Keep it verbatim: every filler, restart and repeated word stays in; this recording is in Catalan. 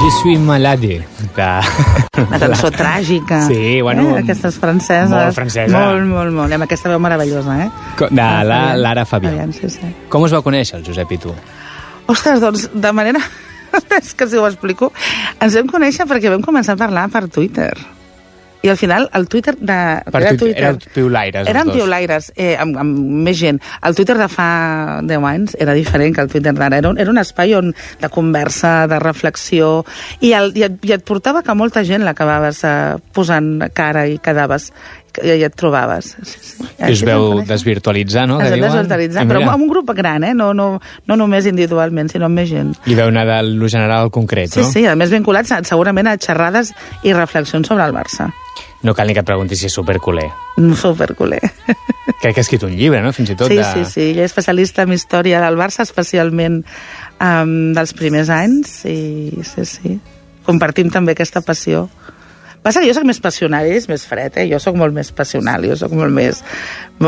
Je suis malade. De... Una cançó tràgica. Sí, bueno... Eh? Aquestes franceses. Molt francesa. Molt, molt, molt. I amb aquesta veu meravellosa, eh? De la Lara Fabián. Fabián, sí, sí. Com us vau conèixer, el Josep i tu? Ostres, doncs, de manera... És que si ho explico. Ens vam conèixer perquè vam començar a parlar per Twitter. I al final, el Twitter de... Per era Twitter, éreu piulaires, Érem els dos. piulaires, eh, amb, amb més gent. El Twitter de fa deu anys era diferent que el Twitter d'ara. Era, un, era un espai on, de conversa, de reflexió, i, el, i, et, i et portava que molta gent l'acabaves eh, posant cara i quedaves, i, i et trobaves. Sí, sí. I us veu desvirtualitzar, no? Ens vam desvirtualitzar, però amb un grup gran, eh? no, no, no només individualment, sinó amb més gent. I veu anar de lo general al concret, sí, no? Sí, sí, a més vinculats segurament a xerrades i reflexions sobre el Barça. No cal ni que et preguntis si és superculer. Superculer. Crec que ha escrit un llibre, no? Fins i tot sí, de... Sí, sí, ell és especialista en història del Barça, especialment um, dels primers anys, i sí, sí. Compartim també aquesta passió. Passa que jo soc més passional, ell és més fred, eh? Jo soc molt més passional, jo soc molt més...